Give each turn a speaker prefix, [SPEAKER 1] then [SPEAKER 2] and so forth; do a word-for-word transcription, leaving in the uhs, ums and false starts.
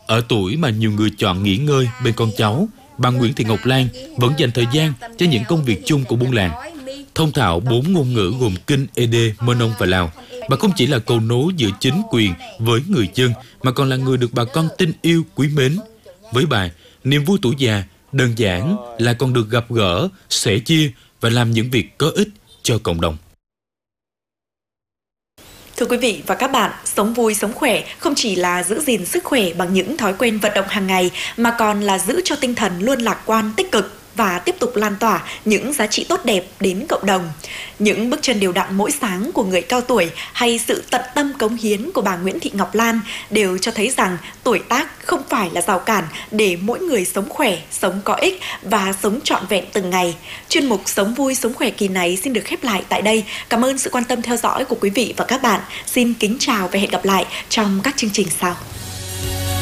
[SPEAKER 1] Ở tuổi mà nhiều người chọn nghỉ ngơi bên con cháu, bà Nguyễn Thị Ngọc Lan vẫn dành thời gian cho những công việc chung của buôn làng. Thông thạo bốn ngôn ngữ gồm Kinh, Ê Đê, Mơ Nông và Lào, bà không chỉ là cầu nối giữa chính quyền với người dân, mà còn là người được bà con tin yêu, quý mến. Với bà, niềm vui tuổi già đơn giản là còn được gặp gỡ, sẻ chia và làm những việc có ích cho cộng đồng.
[SPEAKER 2] Thưa quý vị và các bạn, sống vui, sống khỏe không chỉ là giữ gìn sức khỏe bằng những thói quen vận động hàng ngày, mà còn là giữ cho tinh thần luôn lạc quan, tích cực và tiếp tục lan tỏa những giá trị tốt đẹp đến cộng đồng. Những bước chân đều đặn mỗi sáng của người cao tuổi hay sự tận tâm cống hiến của bà Nguyễn Thị Ngọc Lan đều cho thấy rằng tuổi tác không phải là rào cản để mỗi người sống khỏe, sống có ích và sống trọn vẹn từng ngày. Chuyên mục Sống vui, sống khỏe kỳ này xin được khép lại tại đây. Cảm ơn sự quan tâm theo dõi của quý vị và các bạn. Xin kính chào và hẹn gặp lại trong các chương trình sau.